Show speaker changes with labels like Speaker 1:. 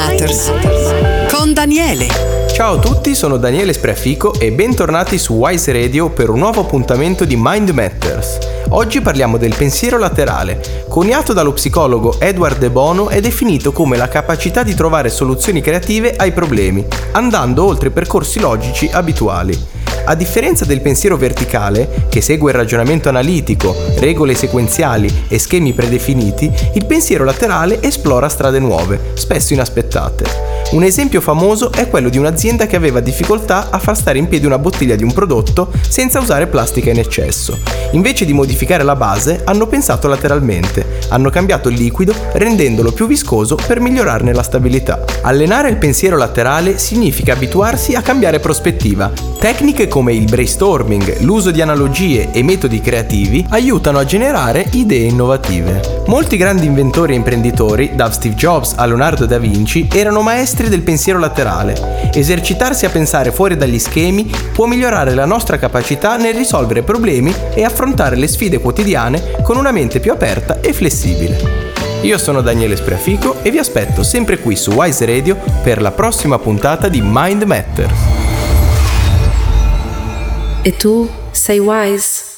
Speaker 1: Matters con Daniele.
Speaker 2: Ciao a tutti, sono Daniele Spreafico e bentornati su Wise Radio per un nuovo appuntamento di Mind Matters. Oggi parliamo del pensiero laterale, coniato dallo psicologo Edward De Bono è definito come la capacità di trovare soluzioni creative ai problemi, andando oltre i percorsi logici abituali. A differenza del pensiero verticale, che segue il ragionamento analitico, regole sequenziali e schemi predefiniti, il pensiero laterale esplora strade nuove, spesso inaspettate. Un esempio famoso è quello di un'azienda che aveva difficoltà a far stare in piedi una bottiglia di un prodotto senza usare plastica in eccesso. Invece di modificare la base, hanno pensato lateralmente, hanno cambiato il liquido rendendolo più viscoso per migliorarne la stabilità. Allenare il pensiero laterale significa abituarsi a cambiare prospettiva. Tecniche come il brainstorming, l'uso di analogie e metodi creativi aiutano a generare idee innovative. Molti grandi inventori e imprenditori, da Steve Jobs a Leonardo da Vinci, erano maestri del pensiero laterale. Esercitarsi a pensare fuori dagli schemi può migliorare la nostra capacità nel risolvere problemi e affrontare le sfide quotidiane con una mente più aperta e flessibile. Io sono Daniele Spreafico e vi aspetto sempre qui su Wise Radio per la prossima puntata di Mind Matters.
Speaker 3: E tu sei wise?